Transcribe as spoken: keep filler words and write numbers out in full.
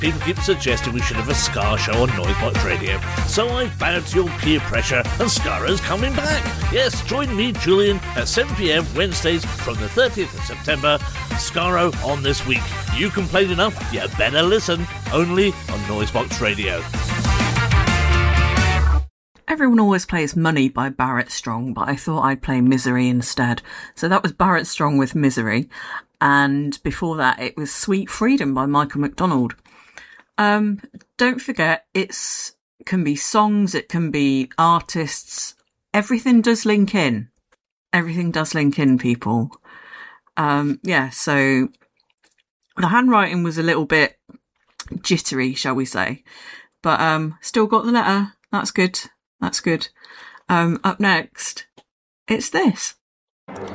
People keep suggesting we should have a Ska show on Noisebox Radio, so I've bowed to your peer pressure and Skara's coming back. Yes, join me, Julian, at seven p m Wednesdays from the thirtieth of September. Skaro on this week. You complained enough, you better listen. Only on Noisebox Radio. Everyone always plays Money by Barrett Strong, but I thought I'd play Misery instead. So that was Barrett Strong with Misery. And before that, it was Sweet Freedom by Michael McDonald. Um, don't forget, it's can be songs, it can be artists. Everything does link in. Everything does link in, people. Um, yeah, so the handwriting was a little bit jittery, shall we say. But um, still got the letter. That's good. That's good. Um, up next, it's this.